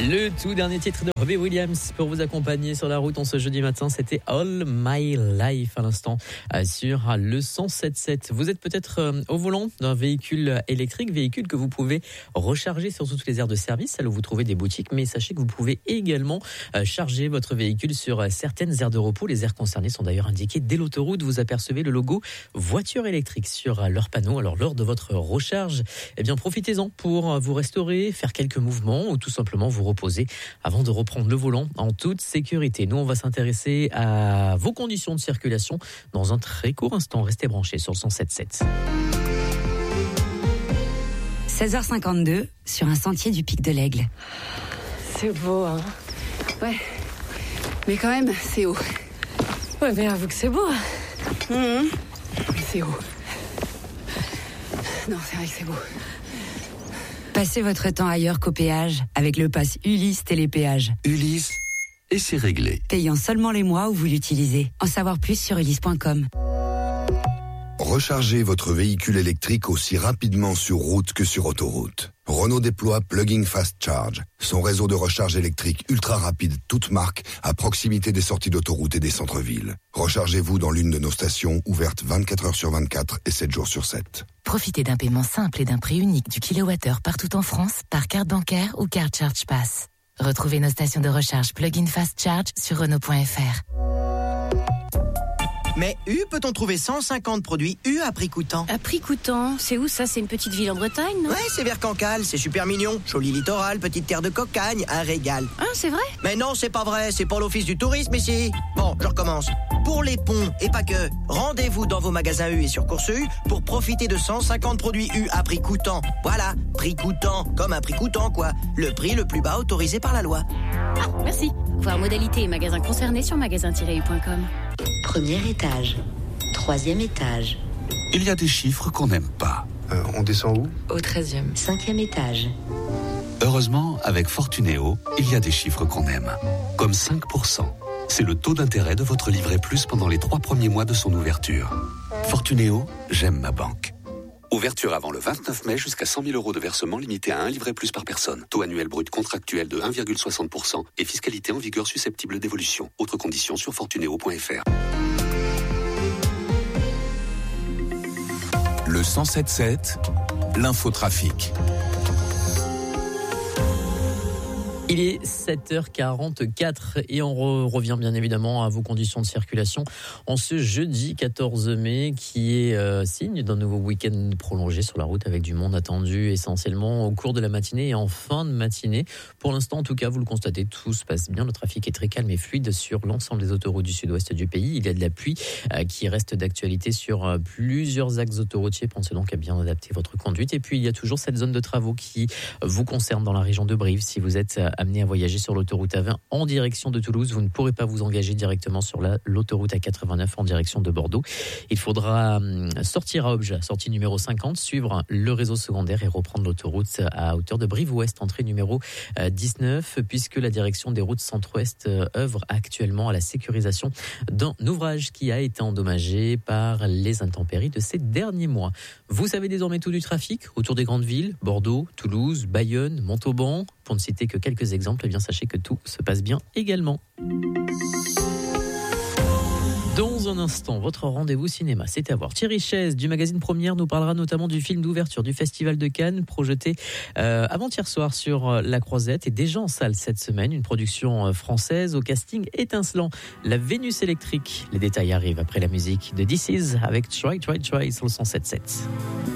Le tout dernier titre de Robbie Williams pour vous accompagner sur la route en ce jeudi matin, c'était All My Life à l'instant sur le 107.7. Vous êtes peut-être au volant d'un véhicule électrique, véhicule que vous pouvez recharger sur toutes les aires de service, celles où vous trouvez des boutiques, mais sachez que vous pouvez également charger votre véhicule sur certaines aires de repos. Les aires concernées sont d'ailleurs indiquées dès l'autoroute. Vous apercevez le logo voiture électrique sur leur panneau. Alors lors de votre recharge, profitez-en pour vous restaurer, faire quelques mouvements ou tout simplement vous reposer avant de reprendre le volant en toute sécurité. Nous, on va s'intéresser à vos conditions de circulation dans un très court instant. Restez branchés sur le 107.7. 16h52 sur un sentier du Pic de l'Aigle. C'est beau, hein. Ouais. Mais quand même, c'est haut. Ouais, mais avoue que c'est beau. C'est haut. Non, c'est vrai que c'est beau. Passez votre temps ailleurs qu'au péage avec le pass Ulysse Télépéage. Ulysse, et c'est réglé. Payant seulement les mois où vous l'utilisez. En savoir plus sur ulysse.com. Rechargez votre véhicule électrique aussi rapidement sur route que sur autoroute. Renault déploie Plug-in Fast Charge, son réseau de recharge électrique ultra rapide, toute marque, à proximité des sorties d'autoroute et des centres-villes. Rechargez-vous dans l'une de nos stations, ouvertes 24 heures sur 24 et 7 jours sur 7. Profitez d'un paiement simple et d'un prix unique du kilowattheure partout en France par carte bancaire ou carte Charge Pass. Retrouvez nos stations de recharge Plug-in Fast Charge sur Renault.fr. Mais U, peut-on trouver 150 produits U à prix coûtant? À prix coûtant, c'est où ça? C'est une petite ville en Bretagne, non? Ouais, c'est vers Cancale, c'est super mignon. Joli littoral, petite terre de cocagne, un régal. Ah, c'est vrai? Mais non, c'est pas vrai, c'est pour l'office du tourisme ici. Bon, je recommence. Pour les ponts, et pas que, rendez-vous dans vos magasins U et sur Course U pour profiter de 150 produits U à prix coûtant. Voilà, prix coûtant, comme un prix coûtant quoi. Le prix le plus bas autorisé par la loi. Ah, merci. Voir modalité et magasins concernés sur magasin-u.com. Premier étage, troisième étage. Il y a des chiffres qu'on n'aime pas. On descend où? Au 13e. Cinquième étage. Heureusement, avec Fortunéo, il y a des chiffres qu'on aime. Comme 5%. C'est le taux d'intérêt de votre livret plus pendant les 3 premiers mois de son ouverture. Fortunéo, j'aime ma banque. Ouverture avant le 29 mai jusqu'à 100 000 € de versement limité à un livret plus par personne. Taux annuel brut contractuel de 1,60% et fiscalité en vigueur susceptible d'évolution. Autres conditions sur fortunéo.fr. Le 107.7, l'infotrafic. Il est 7h44 et on revient bien évidemment à vos conditions de circulation en ce jeudi 14 mai qui est signe d'un nouveau week-end prolongé sur la route avec du monde attendu essentiellement au cours de la matinée et en fin de matinée. Pour l'instant en tout cas, vous le constatez, tout se passe bien. Le trafic est très calme et fluide sur l'ensemble des autoroutes du sud-ouest du pays. Il y a de la pluie qui reste d'actualité sur plusieurs axes autoroutiers. Pensez donc à bien adapter votre conduite. Et puis il y a toujours cette zone de travaux qui vous concerne dans la région de Brive. Si vous êtes amené à voyager sur l'autoroute A20 en direction de Toulouse, vous ne pourrez pas vous engager directement sur l'autoroute A89 en direction de Bordeaux. Il faudra sortir à Obja, sortie numéro 50, suivre le réseau secondaire et reprendre l'autoroute à hauteur de Brive-Ouest, entrée numéro 19, puisque la direction des routes centre-ouest œuvre actuellement à la sécurisation d'un ouvrage qui a été endommagé par les intempéries de ces derniers mois. Vous savez désormais tout du trafic autour des grandes villes, Bordeaux, Toulouse, Bayonne, Montauban. Pour ne citer que quelques exemples, sachez que tout se passe bien également. Dans un instant, votre rendez-vous cinéma, c'est à voir. Thierry Chaise du magazine Première nous parlera notamment du film d'ouverture du Festival de Cannes, projeté avant-hier soir sur La Croisette et déjà en salle cette semaine. Une production française au casting étincelant, La Vénus électrique. Les détails arrivent après la musique de This Is avec Try Try Try sur le 107.7.